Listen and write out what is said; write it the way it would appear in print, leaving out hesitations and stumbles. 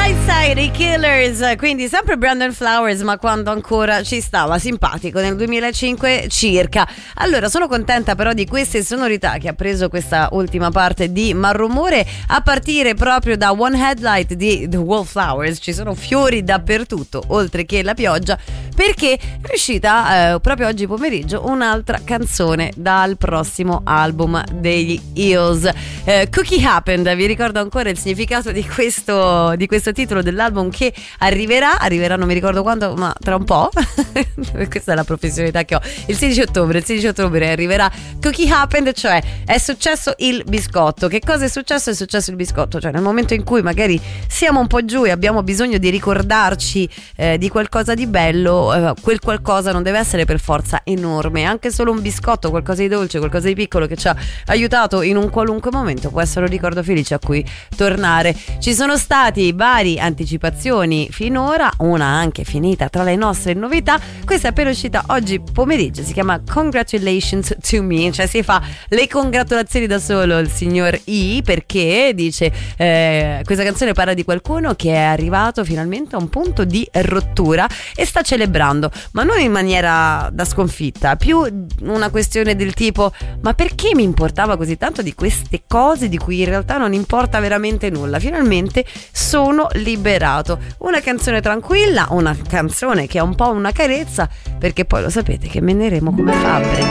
Brightside, i Killers, quindi sempre Brandon Flowers, ma quando ancora ci stava simpatico, nel 2005 circa. Allora, sono contenta però di queste sonorità che ha preso questa ultima parte di Malrumore, a partire proprio da One Headlight di The Wallflowers. Ci sono fiori dappertutto, oltre che la pioggia, perché è uscita proprio oggi pomeriggio un'altra canzone dal prossimo album degli Eels, Cookie Happened. Vi ricordo ancora il significato di questo titolo dell'album, che arriverà, non mi ricordo quando, ma tra un po'. Questa è la professionalità che ho. Il 16 ottobre arriverà Cookie Happened, cioè è successo il biscotto. Che cosa è successo? È successo il biscotto, cioè nel momento in cui magari siamo un po' giù e abbiamo bisogno di ricordarci di qualcosa di bello, quel qualcosa non deve essere per forza enorme, anche solo un biscotto, qualcosa di dolce, qualcosa di piccolo che ci ha aiutato in un qualunque momento può essere un ricordo felice a cui tornare. Ci sono stati vari anticipazioni finora, una anche finita tra le nostre novità. Questa è appena uscita oggi pomeriggio, si chiama Congratulations to Me, cioè si fa le congratulazioni da solo il signor E, perché dice questa canzone parla di qualcuno che è arrivato finalmente a un punto di rottura e sta celebrando, ma non in maniera da sconfitta, più una questione del tipo: ma perché mi importava così tanto di queste cose di cui in realtà non importa veramente nulla? Finalmente sono liberato. Una canzone tranquilla, una canzone che è un po' una carezza, perché poi lo sapete che meneremo come fabbri.